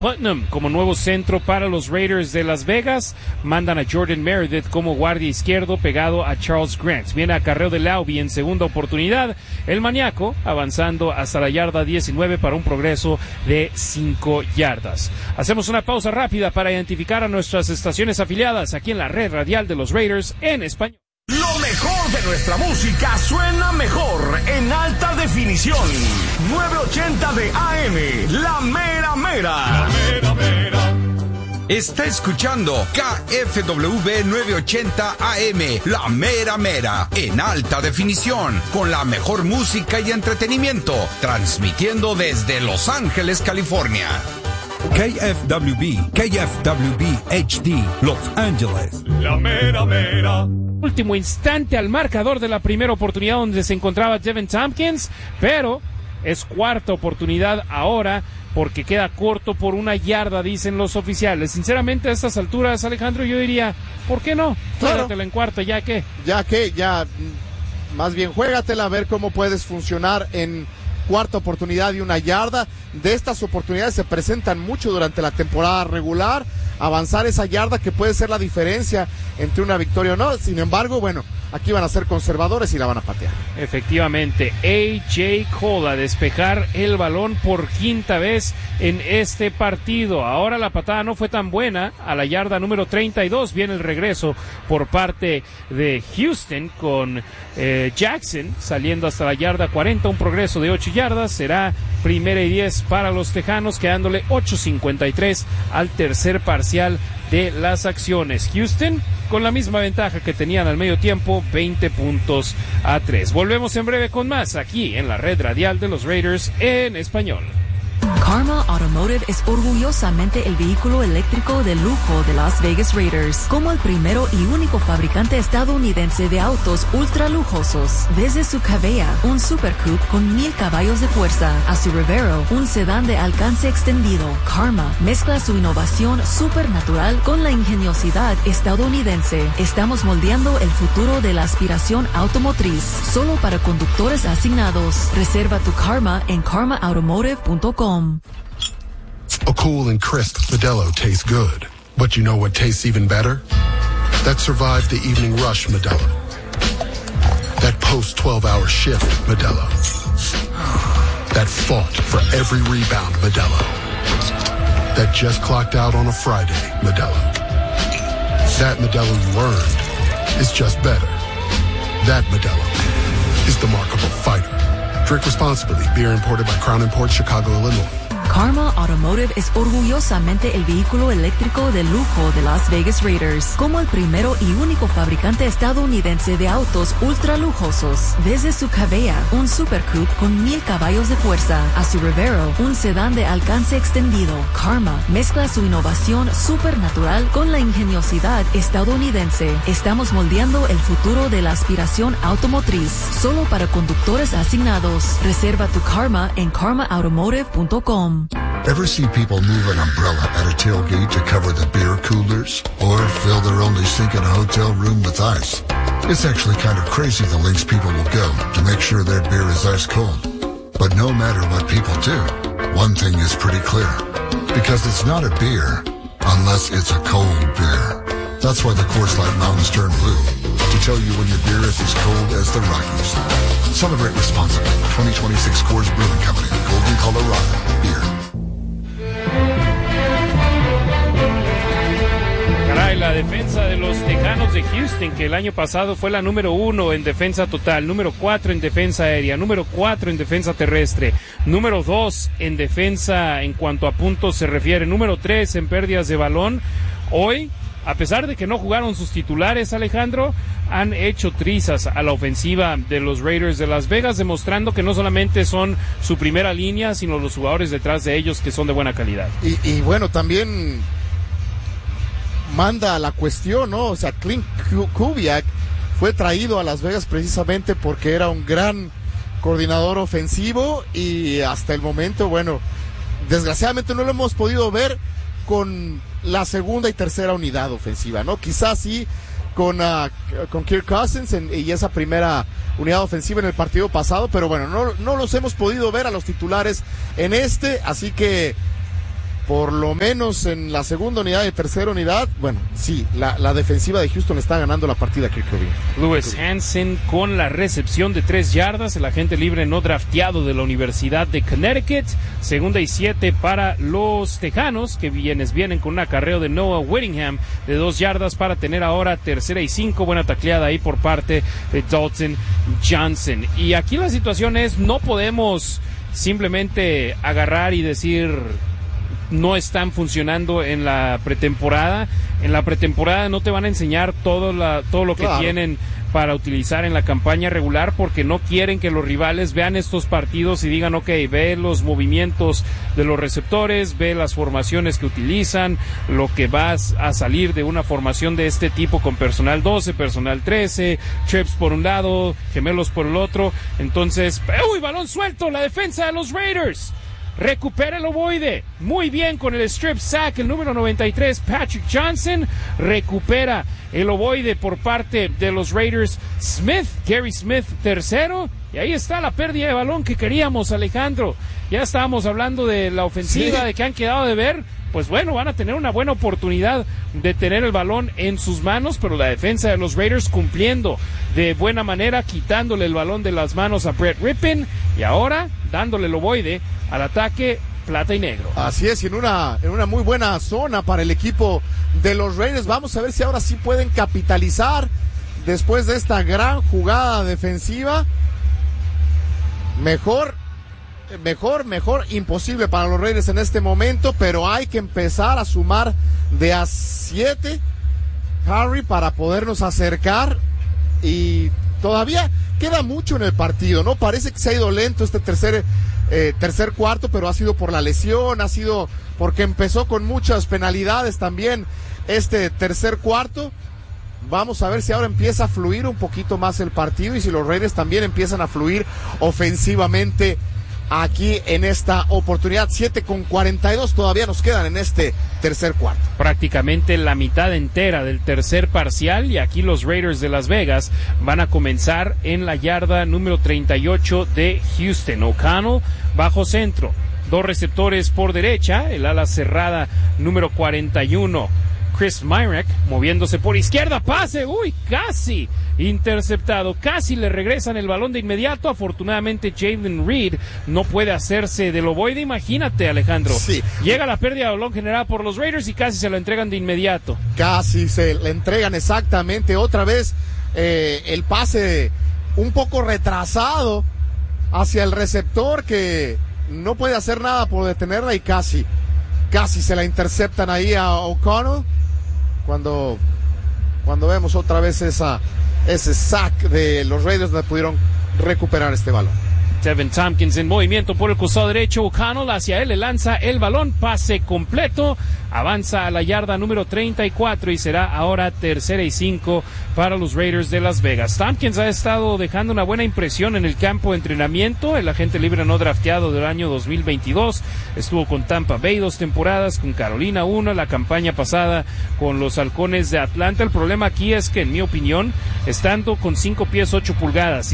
Putnam como nuevo centro para los Raiders de Las Vegas. Mandan a Jordan Meredith como guardia izquierdo pegado a Charles Grant. Viene acarreo de Lauby en segunda oportunidad. El maníaco avanzando hasta la yarda 19 para un progreso de 5 yardas. Hacemos una pausa rápida para identificar a nuestras estaciones afiliadas aquí en la red radial de los Raiders en español. Lo mejor de nuestra música suena mejor en alta definición. 980 de AM, La Mera Mera. La Mera Mera. Está escuchando KFWB 980 AM, La Mera Mera, en alta definición, con la mejor música y entretenimiento, transmitiendo desde Los Ángeles, California. KFWB HD, Los Ángeles. La Mera Mera. Último instante al marcador de la primera oportunidad donde se encontraba Devin Tompkins, pero es cuarta oportunidad ahora porque queda corto por 1 yarda, dicen los oficiales. Sinceramente, a estas alturas, Alejandro, yo diría, ¿por qué no? Claro. Juégatela en cuarta, ya más bien juégatela a ver cómo puedes funcionar en cuarta oportunidad y 1 yarda. De estas oportunidades se presentan mucho durante la temporada regular, avanzar esa yarda que puede ser la diferencia entre una victoria o no. Sin embargo, bueno, aquí van a ser conservadores y la van a patear. Efectivamente, A.J. Cole a despejar el balón por quinta vez en este partido. Ahora la patada no fue tan buena. A la yarda número 32 viene el regreso por parte de Houston con Jackson saliendo hasta la yarda 40, un progreso de 8 yardas. Será 1ª y 10 para los Tejanos, quedándole 8:53 al tercer parcial de las acciones. Houston con la misma ventaja que tenían al medio tiempo, 20-3. Volvemos en breve con más aquí en la red radial de los Raiders en español. Karma Automotive es orgullosamente el vehículo eléctrico de lujo de Las Vegas Raiders, como el primero y único fabricante estadounidense de autos ultra lujosos. Desde su Cavea, un Super Coupe con 1000 caballos de fuerza, a su Revero, un sedán de alcance extendido, Karma mezcla su innovación supernatural con la ingeniosidad estadounidense. Estamos moldeando el futuro de la aspiración automotriz, solo para conductores asignados. Reserva tu Karma en karmaautomotive.com. A cool and crisp Modelo tastes good. But you know what tastes even better? That survived the evening rush Modelo. That post-12-hour shift Modelo. That fought for every rebound Modelo. That just clocked out on a Friday Modelo. That Modelo you earned is just better. That Modelo is the mark of a fighter. Drink responsibly. Beer imported by Crown Imports, Chicago, Illinois. Karma Automotive es orgullosamente el vehículo eléctrico de lujo de Las Vegas Raiders, como el primero y único fabricante estadounidense de autos ultra lujosos. Desde su Cavea, un Super Coupe con 1000 caballos de fuerza, a su Revero, un sedán de alcance extendido, Karma mezcla su innovación supernatural con la ingeniosidad estadounidense. Estamos moldeando el futuro de la aspiración automotriz, solo para conductores asignados. Reserva tu Karma en karmaautomotive.com. Ever see people move an umbrella at a tailgate to cover the beer coolers? Or fill their only sink in a hotel room with ice? It's actually kind of crazy the lengths people will go to make sure their beer is ice cold. But no matter what people do, one thing is pretty clear. Because it's not a beer unless it's a cold beer. That's why the Coors Light Mountains turn blue. To tell you when your beer is as cold as the Rockies. Celebrate responsibly. 2026 Coors Brewing Company. Golden, Colorado. Beer. Caray, la defensa de los Tejanos de Houston, que el año pasado fue la número 1 en defensa total, número 4 en defensa aérea, número 4 en defensa terrestre, número 2 en defensa en cuanto a puntos se refiere, número 3 en pérdidas de balón. Hoy, a pesar de que no jugaron sus titulares, Alejandro, han hecho trizas a la ofensiva de los Raiders de Las Vegas, demostrando que no solamente son su primera línea, sino los jugadores detrás de ellos que son de buena calidad. Y bueno, también manda la cuestión, ¿no? O sea, Clint Kubiak fue traído a Las Vegas precisamente porque era un gran coordinador ofensivo y hasta el momento, bueno, desgraciadamente no lo hemos podido ver con la segunda y tercera unidad ofensiva, ¿no? Quizás sí con Kirk Cousins y esa primera unidad ofensiva en el partido pasado, pero bueno, no los hemos podido ver a los titulares en así que por lo menos en la segunda unidad y tercera unidad, bueno, sí, la defensiva de Houston está ganando la partida, Kirk Rubin. Lewis Hansen con la recepción de 3 yardas, el agente libre no drafteado de la Universidad de Connecticut. Segunda y 7 para los Tejanos, que vienen con un acarreo de Noah Whittingham de 2 yardas para tener ahora tercera y 5. Buena tacleada ahí por parte de Dalton Johnson. Y aquí la situación es, no podemos simplemente agarrar y decir no están funcionando en la pretemporada. En la pretemporada no te van a enseñar todo lo que tienen para utilizar en la campaña regular, porque no quieren que los rivales vean estos partidos y digan, ok, ve los movimientos de los receptores, ve las formaciones que utilizan, lo que vas a salir de una formación de este tipo con personal 12, personal 13, trips por un lado, gemelos por el otro. Entonces, ¡uy! Balón suelto, la defensa de los Raiders. Recupera el ovoide, muy bien con el strip sack, el número 93, Patrick Johnson, recupera el ovoide por parte de los Raiders. Gary Smith, tercero, y ahí está la pérdida de balón que queríamos, Alejandro. Ya estábamos hablando de la ofensiva, de que han quedado de ver. Pues bueno, van a tener una buena oportunidad de tener el balón en sus manos, pero la defensa de los Raiders cumpliendo de buena manera, quitándole el balón de las manos a Brett Rypien, y ahora dándole el ovoide al ataque plata y negro. Así es, y en una muy buena zona para el equipo de los Raiders. Vamos a ver si ahora sí pueden capitalizar después de esta gran jugada defensiva. Mejor, imposible para los Raiders en este momento, pero hay que empezar a sumar de a 7, Harry, para podernos acercar, y todavía queda mucho en el partido, ¿no? Parece que se ha ido lento este tercer cuarto, pero ha sido por la lesión, ha sido porque empezó con muchas penalidades también este tercer cuarto. Vamos a ver si ahora empieza a fluir un poquito más el partido y si los Raiders también empiezan a fluir ofensivamente aquí en esta oportunidad. 7:42 todavía nos quedan en este tercer cuarto. Prácticamente la mitad entera del tercer parcial, y aquí los Raiders de Las Vegas van a comenzar en la yarda número 38 de Houston. O'Connell bajo centro, 2 receptores por derecha, el ala cerrada número 41, Chris Myrick, moviéndose por izquierda, pase, casi interceptado, casi le regresan el balón de inmediato. Afortunadamente Jalen Reed no puede hacerse del ovoide. Imagínate, Alejandro, sí. Llega la pérdida de balón generada por los Raiders y casi se lo entregan de inmediato. Casi se le entregan, exactamente. Otra vez el pase un poco retrasado hacia el receptor, que no puede hacer nada por detenerla, y casi se la interceptan ahí a O'Connell. Cuando vemos otra vez ese sack de los Raiders, donde pudieron recuperar este balón. Tevin Tompkins en movimiento por el costado derecho, O'Connell hacia él, le lanza el balón, pase completo, avanza a la yarda número 34 y será ahora tercera y 5 para los Raiders de Las Vegas. Tompkins ha estado dejando una buena impresión en el campo de entrenamiento, el agente libre no drafteado del año 2022, estuvo con Tampa Bay 2 temporadas, con Carolina 1, la campaña pasada con los Halcones de Atlanta. El problema aquí es que, en mi opinión, estando con 5 pies 8 pulgadas y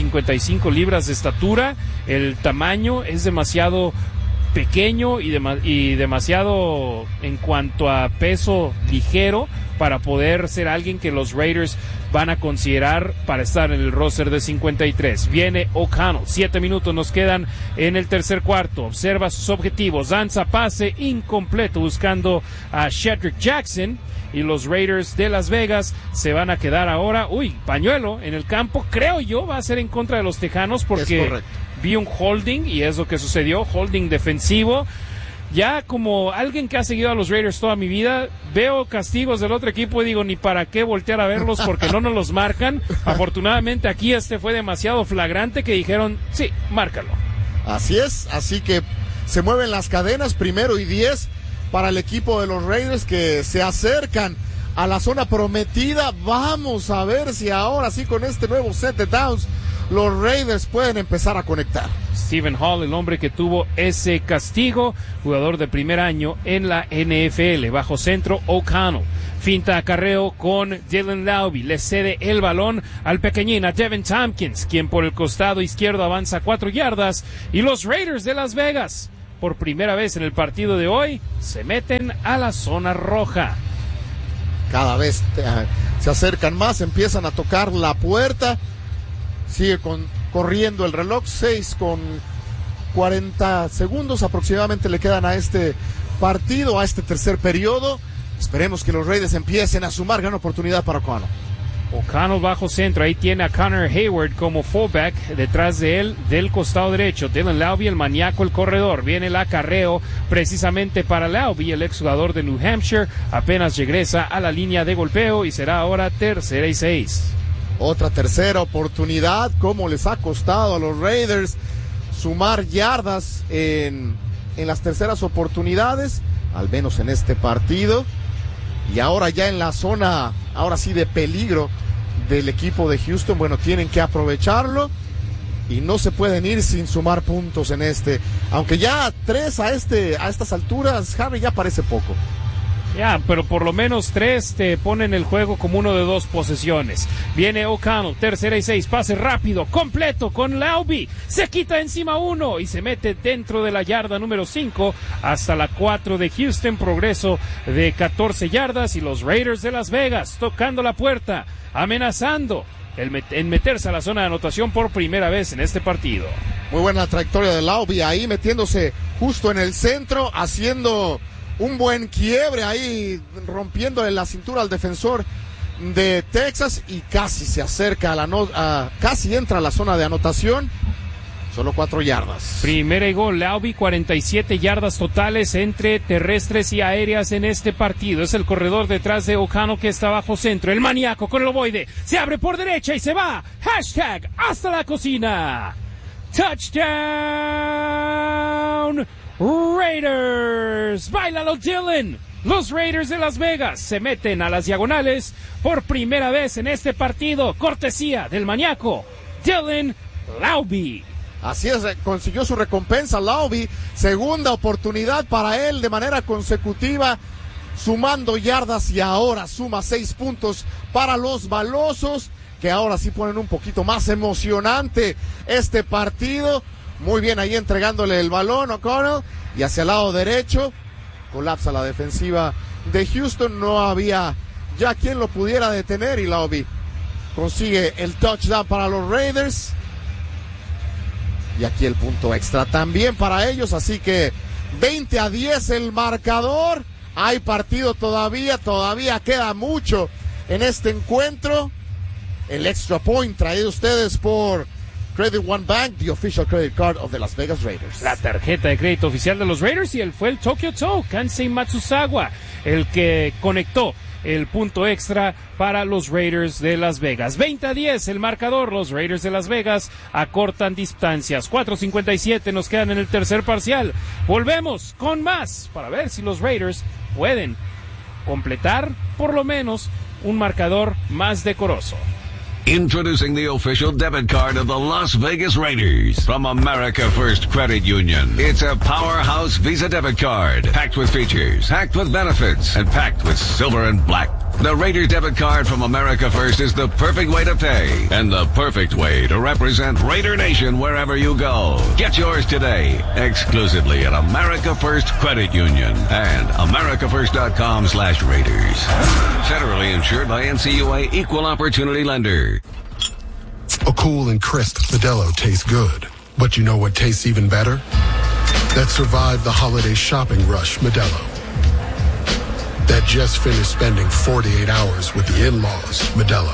155 libras de estatura, el tamaño es demasiado pequeño y demasiado en cuanto a peso ligero para poder ser alguien que los Raiders van a considerar para estar en el roster de 53. Viene O'Connell, 7 minutos nos quedan en el tercer cuarto, observa sus objetivos, danza pase incompleto buscando a Shedrick Jackson, y los Raiders de Las Vegas se van a quedar ahora, pañuelo en el campo, creo yo va a ser en contra de los Tejanos, porque vi un holding y es lo que sucedió, holding defensivo. Ya como alguien que ha seguido a los Raiders toda mi vida, veo castigos del otro equipo y digo, ni para qué voltear a verlos porque no nos los marcan. Afortunadamente aquí fue demasiado flagrante que dijeron, sí, márcalo. Así es, así que se mueven las cadenas, 1st y 10 para el equipo de los Raiders, que se acercan a la zona prometida. Vamos a ver si ahora sí, con este nuevo set de downs, los Raiders pueden empezar a conectar. Stephen Hall, el hombre que tuvo ese castigo, jugador de primer año en la NFL, bajo centro O'Connell. Finta acarreo con Dylan Laube, le cede el balón al pequeñín, a Tevin Tompkins, quien por el costado izquierdo avanza 4 yardas, y los Raiders de Las Vegas por primera vvez en el partido de hoy, se meten a la zona roja. Cada vez se acercan más, empiezan a tocar la puerta. Sigue corriendo el reloj, 6:40 segundos aproximadamente le quedan a este partido, a este tercer periodo. Esperemos que los Raiders empiecen a sumar. Gran oportunidad para O'Connell. O'Connell bajo centro, ahí tiene a Connor Hayward como fullback, detrás de él, del costado derecho, Dylan Laube, el maníaco, el corredor. Viene el acarreo precisamente para Laube, el exjugador de New Hampshire, apenas regresa a la línea de golpeo y será ahora 3rd y 6. Otra tercera oportunidad, como les ha costado a los Raiders sumar yardas en las terceras oportunidades, al menos en este partido. Y ahora ya en la zona, ahora sí de peligro del equipo de Houston, bueno, tienen que aprovecharlo y no se pueden ir sin sumar puntos en este. Aunque ya 3 a estas alturas, Harry, ya parece poco. Ya, pero por lo menos 3 te ponen el juego como uno de 2 posesiones. Viene O'Connell, 3rd y 6, pase rápido, completo con Laube. Se quita encima uno y se mete dentro de la yarda número 5 hasta la 4 de Houston. Progreso de 14 yardas y los Raiders de Las Vegas tocando la puerta, amenazando en meterse a la zona de anotación por primera vez en este partido. Muy buena trayectoria de Laube ahí, metiéndose justo en el centro, haciendo un buen quiebre ahí, rompiéndole la cintura al defensor de Texas y casi se acerca casi entra a la zona de anotación. Solo 4 yardas. Primera y gol, Laube, 47 yardas totales entre terrestres y aéreas en este partido. Es el corredor detrás de O'Connell que está bajo centro. El maníaco con el ovoide. Se abre por derecha y se va. Hashtag hasta la cocina. Touchdown Raiders. Báilalo, Dylan. Los Raiders de Las Vegas se meten a las diagonales por primera vez en este partido. Cortesía del maníaco Dylan Laube. Así es, consiguió su recompensa Laube. Segunda oportunidad para él de manera consecutiva, sumando yardas, y ahora suma 6 puntos para los balosos, que ahora sí ponen un poquito más emocionante este partido. Muy bien ahí entregándole el balón O'Connell, y hacia el lado derecho colapsa la defensiva de Houston. No había ya quien lo pudiera detener y Laube consigue el touchdown para los Raiders. Y aquí el punto extra también para ellos, así que 20-10 el marcador. Hay partido todavía queda mucho en este encuentro. El extra point traído a ustedes por Credit One Bank, the official credit card of the Las Vegas Raiders. La tarjeta de crédito oficial de los Raiders, y fue el Tokyo Toe, Kansei Matsuzawa, el que conectó el punto extra para los Raiders de Las Vegas. 20-10 el marcador, los Raiders de Las Vegas acortan distancias. 4:57 nos quedan en el tercer parcial. Volvemos con más para ver si los Raiders pueden completar por lo menos un marcador más decoroso. Introducing the official debit card of the Las Vegas Raiders from America First Credit Union. It's a powerhouse Visa debit card, packed with features, packed with benefits, and packed with silver and black. The Raiders debit card from America First is the perfect way to pay and the perfect way to represent Raider Nation wherever you go. Get yours today, exclusively at America First Credit Union and americafirst.com/Raiders. Federally insured by NCUA Equal Opportunity Lender. A cool and crisp Modelo tastes good. But you know what tastes even better? That survived the holiday shopping rush Modelo. That just finished spending 48 hours with the in-laws, Modelo.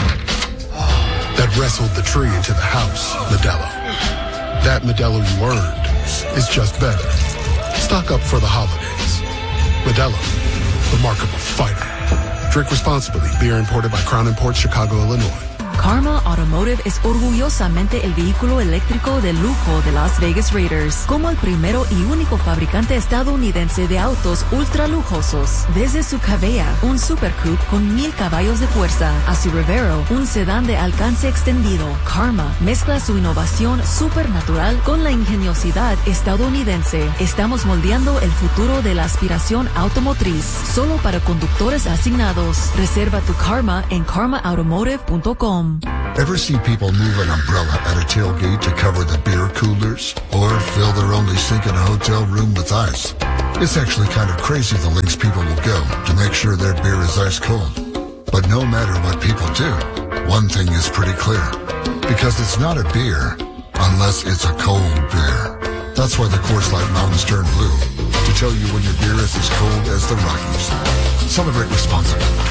That wrestled the tree into the house, Modelo. That Modelo you earned is just better. Stock up for the holidays. Modelo, remarkable fighter. Drink responsibly. Beer imported by Crown Imports, Chicago, Illinois. Karma Automotive es orgullosamente el vehículo eléctrico de lujo de Las Vegas Raiders, como el primero y único fabricante estadounidense de autos ultra lujosos. Desde su Cabella, un Super Coupe con 1000 caballos de fuerza, a su Revero, un sedán de alcance extendido, Karma mezcla su innovación supernatural con la ingeniosidad estadounidense. Estamos moldeando el futuro de la aspiración automotriz, solo para conductores asignados. Reserva tu Karma en karmaautomotive.com. Ever see people move an umbrella at a tailgate to cover the beer coolers? Or fill their only sink in a hotel room with ice? It's actually kind of crazy the lengths people will go to make sure their beer is ice cold. But no matter what people do, one thing is pretty clear. Because it's not a beer unless it's a cold beer. That's why the Coors Light Mountains turn blue. To tell you when your beer is as cold as the Rockies. Celebrate responsibly.